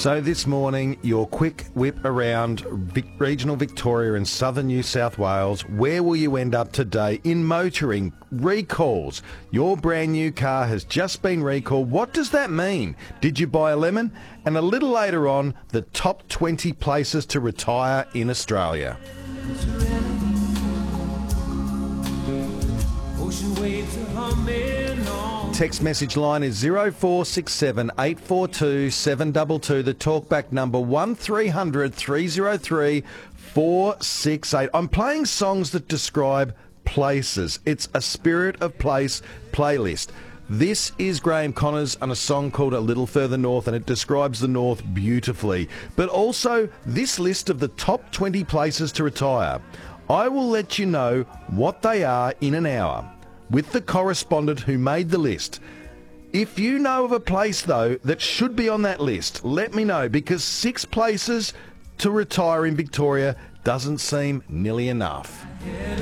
So this morning, your quick whip around regional Victoria and southern New South Wales. Where will you end up today in motoring? Recalls. Your brand new car has just been recalled. What does that mean? Did you buy a lemon? And a little later on, the top 20 places to retire in Australia. Text message line is 0467 842 722. The talkback number 1300 303 468. I'm playing songs that describe places. It's a Spirit of Place playlist. This is Graham Connors and a song called A Little Further North, and it describes the North beautifully. But also this list of the top 20 places to retire. I will let you know what they are in an hour with the correspondent who made the list. If you know of a place, though, that should be on that list, let me know, because 6 places to retire in Victoria doesn't seem nearly enough.